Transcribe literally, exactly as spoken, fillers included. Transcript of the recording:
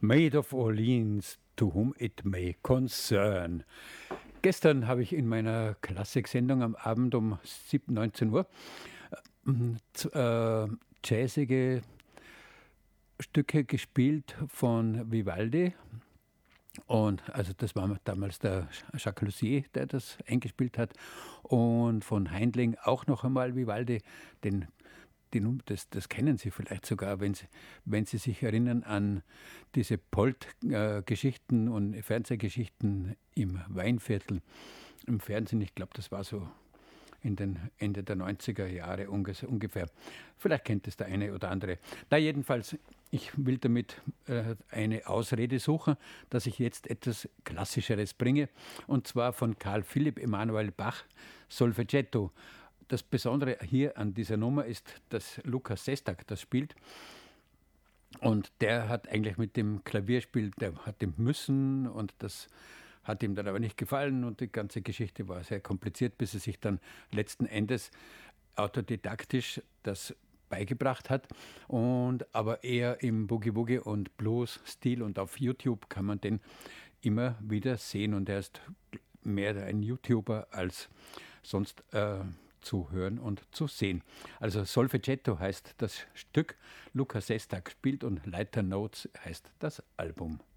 Maid of Orleans, to whom it may concern. Gestern habe ich in meiner Klassik-Sendung am Abend um siebzehn, neunzehn Uhr äh, jazzige Stücke gespielt von Vivaldi. Und also das war damals der Jacques Lussier, der das eingespielt hat. Und von Haindling auch noch einmal Vivaldi, den Den, das, das kennen Sie vielleicht sogar, wenn Sie, wenn Sie sich erinnern an diese Polt-Geschichten und Fernsehgeschichten im Weinviertel, im Fernsehen. Ich glaube, das war so in den Ende der neunziger Jahre ungefähr. Vielleicht kennt es der eine oder andere. Na jedenfalls, ich will damit äh, eine Ausrede suchen, dass ich jetzt etwas Klassischeres bringe, und zwar von Carl Philipp Emanuel Bach, Solfeggetto. Das Besondere hier an dieser Nummer ist, dass Lukas Sestak das spielt. Und der hat eigentlich mit dem Klavierspiel, der hat ihm müssen, und das hat ihm dann aber nicht gefallen. Und die ganze Geschichte war sehr kompliziert, bis er sich dann letzten Endes autodidaktisch das beigebracht hat. Und aber eher im Boogie-Woogie- und Blues-Stil, und auf YouTube kann man den immer wieder sehen. Und er ist mehr ein YouTuber als sonst äh, zu hören und zu sehen. Also Solfeggetto heißt das Stück, Lukas Sestak spielt, und Lighter Notes heißt das Album.